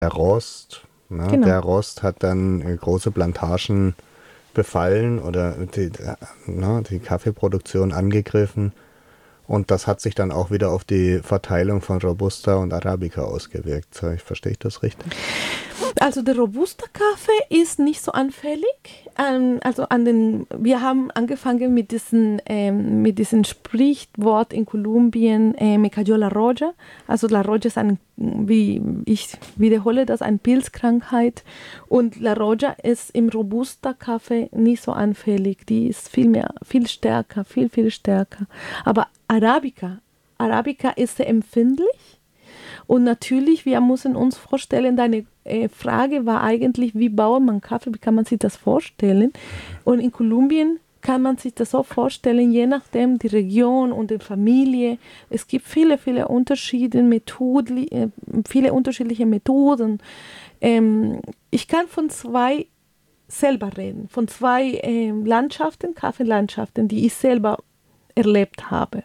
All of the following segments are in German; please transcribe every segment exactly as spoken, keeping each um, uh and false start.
der Rost. Ne? Genau. Der Rost hat dann äh, große Plantagen befallen oder die, äh, ne, die Kaffeeproduktion angegriffen. Und das hat sich dann auch wieder auf die Verteilung von Robusta und Arabica ausgewirkt. Verstehe ich das richtig? Also der Robusta-Kaffee ist nicht so anfällig. Ähm, also an den, wir haben angefangen mit diesem ähm, mit diesem Sprichwort in Kolumbien, äh, me cayó la roya. Also la roya ist ein, wie ich wiederhole das, eine Pilzkrankheit. Und la roya ist im Robusta-Kaffee nicht so anfällig. Die ist viel mehr, viel stärker, viel, viel stärker. Aber Arabica, Arabica ist sehr empfindlich. Und natürlich, wir müssen uns vorstellen, deine äh, Frage war eigentlich, wie baut man Kaffee, wie kann man sich das vorstellen? Und in Kolumbien kann man sich das so vorstellen, je nachdem die Region und die Familie. Es gibt viele, viele Unterschiede, Methoden, äh, viele unterschiedliche Methoden. Ähm, ich kann von zwei selber reden, von zwei äh, Landschaften, Kaffeelandschaften, die ich selber erlebt habe.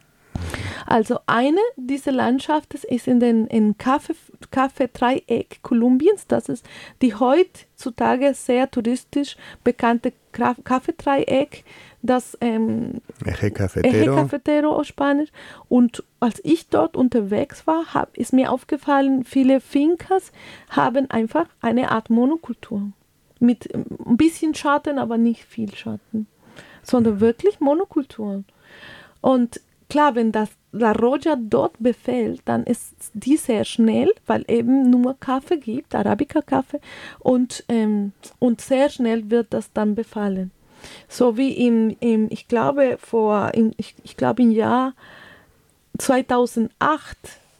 Also eine dieser Landschaften ist in den in Kaffee, Kaffeedreieck Kolumbiens. Das ist die heutzutage sehr touristisch bekannte Kaffeedreieck, das ähm, Eje Cafetero. Eje Cafetero auf Spanisch. Und als ich dort unterwegs war, hab, ist mir aufgefallen, viele Fincas haben einfach eine Art Monokultur. Mit ein bisschen Schatten, aber nicht viel Schatten. Sondern wirklich Monokulturen. Und klar, wenn das La Roya dort befällt, dann ist die sehr schnell, weil eben nur Kaffee gibt, Arabica-Kaffee, und, ähm, und sehr schnell wird das dann befallen. So wie im, im ich glaube, vor, im, ich, ich glaube im Jahr zweitausendacht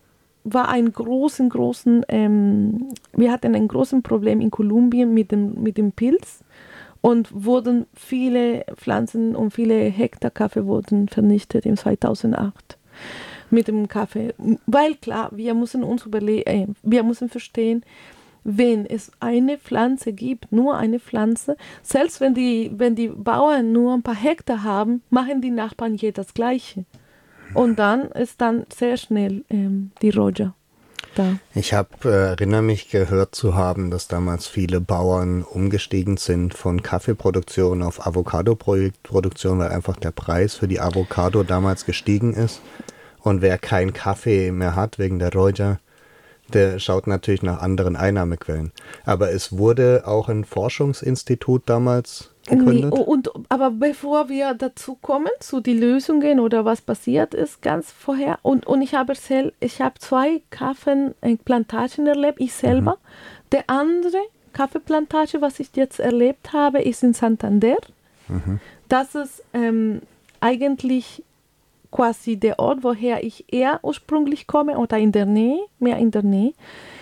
war ein großen, großen, ähm, wir hatten ein großes Problem in Kolumbien mit dem, mit dem Pilz. Und wurden viele Pflanzen und viele Hektar Kaffee wurden vernichtet im zweitausendacht mit dem Kaffee. Weil klar, wir müssen uns überlegen, äh, wir müssen verstehen, wenn es eine Pflanze gibt, nur eine Pflanze, selbst wenn die, wenn die Bauern nur ein paar Hektar haben, machen die Nachbarn je das Gleiche. Und dann ist dann sehr schnell ähm, die Roja da. Ich hab, äh, erinnere mich gehört zu haben, dass damals viele Bauern umgestiegen sind von Kaffeeproduktion auf Avocado-Produktion, weil einfach der Preis für die Avocado damals gestiegen ist. Und wer keinen Kaffee mehr hat wegen der Roja, der schaut natürlich nach anderen Einnahmequellen. Aber es wurde auch ein Forschungsinstitut damals gegründet. Nee, und, aber bevor wir dazu kommen, zu den Lösungen oder was passiert ist, ganz vorher, und, und ich habe sel- ich habe zwei Kaffeeplantagen erlebt, ich selber. Mhm. Der andere Kaffeeplantage, was ich jetzt erlebt habe, ist in Santander. Mhm. Das ist ähm, eigentlich quasi der Ort, woher ich eher ursprünglich komme, oder in der Nähe, mehr in der Nähe.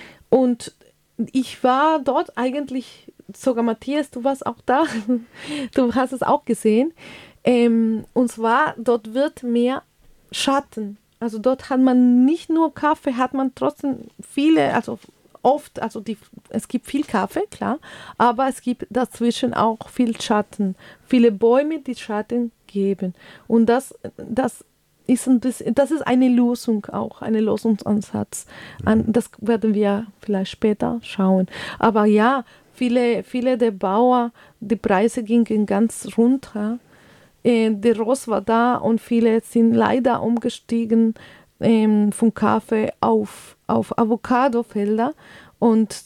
Und ich war dort eigentlich, sogar Matthias, du warst auch da, du hast es auch gesehen. Ähm, und zwar, dort wird mehr Schatten. Also dort hat man nicht nur Kaffee, hat man trotzdem viele, also oft, also die, es gibt viel Kaffee, klar, aber es gibt dazwischen auch viel Schatten. Viele Bäume, die Schatten geben. Und das, das ist ein bisschen, das ist eine Lösung auch, ein Lösungsansatz. An, das werden wir vielleicht später schauen. Aber ja, viele, viele der Bauern, die Preise gingen ganz runter. Äh, der Rost war da und viele sind leider umgestiegen ähm, von Kaffee auf, auf Avocadofelder. Und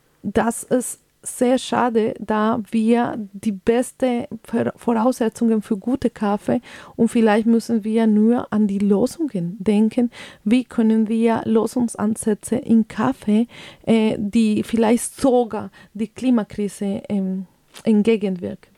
das ist sehr schade, da wir die besten Voraussetzungen für gute Kaffee, und vielleicht müssen wir nur an die Lösungen denken. Wie können wir Lösungsansätze in Kaffee, äh, die vielleicht sogar die Klimakrise ähm, entgegenwirken?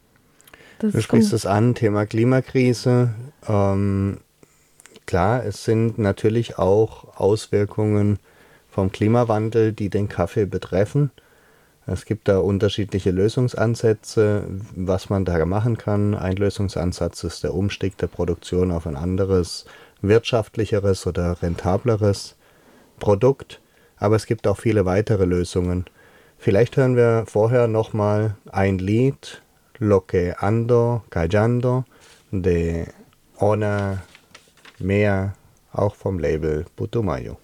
Das du sprichst es an, Thema Klimakrise. Ähm, klar, es sind natürlich auch Auswirkungen vom Klimawandel, die den Kaffee betreffen. Es gibt da unterschiedliche Lösungsansätze, was man da machen kann. Ein Lösungsansatz ist der Umstieg der Produktion auf ein anderes, wirtschaftlicheres oder rentableres Produkt. Aber es gibt auch viele weitere Lösungen. Vielleicht hören wir vorher nochmal ein Lied, Lo que ando callando, de Ona Mea, auch vom Label Putumayo.